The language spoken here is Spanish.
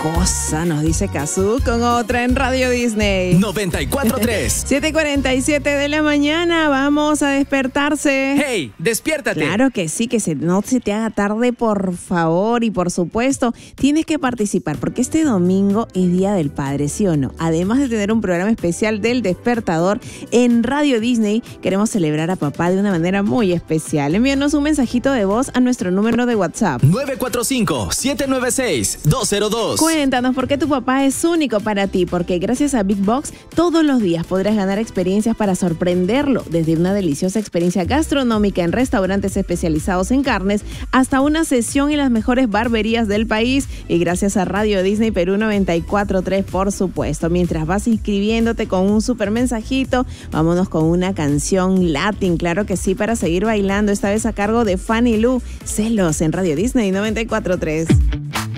cosa, nos dice Kazú con otra en Radio Disney. 94.3. 7:47 de la mañana, vamos a despertarse. ¡Hey, despiértate! Claro que sí, no se te haga tarde, por favor. Y por supuesto, tienes que participar porque este domingo es Día del Padre, ¿sí o no? Además de tener un programa especial del Despertador en Radio Disney, queremos celebrar a papá de una manera muy especial. Envíanos un mensajito de voz a nuestro número de WhatsApp. 945-796-202. Cuéntanos por qué tu papá es único para ti, porque gracias a Big Box todos los días podrás ganar experiencias para sorprenderlo, desde una deliciosa experiencia gastronómica en restaurantes especializados en carnes hasta una sesión en las mejores barberías del país, y gracias a Radio Disney Perú 94.3, por supuesto. Mientras vas inscribiéndote con un super mensajito, vámonos con una canción latin, claro que sí, para seguir bailando, esta vez a cargo de Fanny Lu, Celos en Radio Disney 94.3.